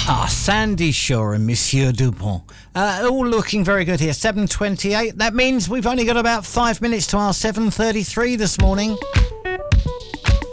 Sandy Shaw and Monsieur Dupont. All looking very good here. 7:28. That means we've only got about 5 minutes to our 7:33 this morning.